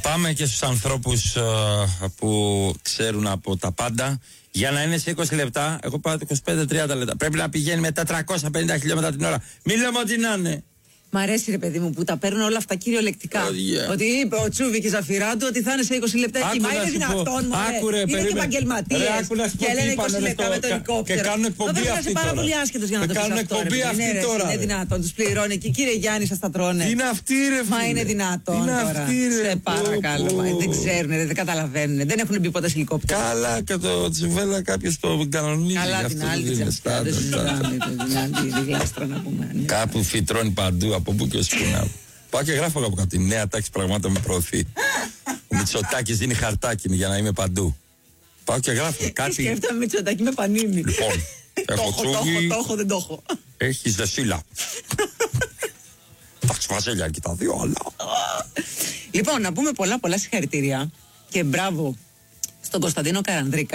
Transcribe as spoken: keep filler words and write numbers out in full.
Πάμε και στους ανθρώπους uh, που ξέρουν από τα πάντα. Για να είναι σε είκοσι λεπτά, εγώ πάω είκοσι πέντε με τριάντα λεπτά. Πρέπει να πηγαίνει με τετρακόσια πενήντα χιλιόμετρα την ώρα. Μην λέμε ότι να είναι. Μ' αρέσει ρε παιδί μου που τα παίρνουν όλα αυτά κυριολεκτικά. Oh, yeah. Ότι είπε ο Τσούβι και η Ζαφυρά του ότι θα είναι σε είκοσι λεπτά εκεί. Μα είναι δυνατόν, μωρέ. Είναι και επαγγελματίες. Και λένε είκοσι λεπτά με το ελικόπτερο. Και κάνουν εκπομπή αυτή τώρα. Είσαι πάρα πολύ άσχετος για να το πεις αυτό. Κάνουν εκπομπή αυτή τώρα. Είναι δυνατόν, τους πληρώνει και κύριε Γιάννη σας τα τρώνε. Είναι αυτή ρε φίλε. Μα είναι δυνατόν τώρα. Σε παρακαλώ. Δεν ξέρουν, δεν καταλαβαίνουν. Δεν έχουν μπει ποτέ σε ελικόπτερο. Καλά και το Τσιβέλα κάποιος το κανονίζει. Καλά την άλλη την κάπου φυτρώνει παντού από πού και ως πού. Πάω και γράφω από τη νέα τάξη πραγμάτων με προωθεί. Ο Μητσοτάκης δίνει χαρτάκι για να είμαι παντού. Πάω και γράφω κάτι. Σκέφτομαι Μητσοτάκη με πανίνι. Λοιπόν, έχω τσούγι. Το έχω, δεν το έχω. Έχεις δεσίλα. Τα ξεβαζέλια και τα δύο, αλλά. Λοιπόν, να πούμε πολλά πολλά συγχαρητήρια και μπράβο στον Κωνσταντίνο Καρανδρίκα.